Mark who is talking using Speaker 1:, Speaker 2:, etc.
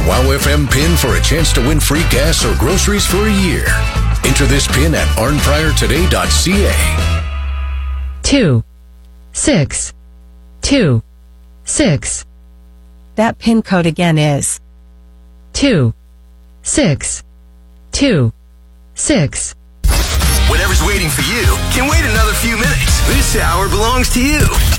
Speaker 1: WOW FM PIN for a chance to win free gas or groceries for a year. Enter this PIN at arnpriortoday.ca.
Speaker 2: 2 6 2 6.
Speaker 3: That PIN code again is
Speaker 2: 2 6 2 6.
Speaker 4: Whatever's waiting for you can wait another few minutes. This hour belongs to you.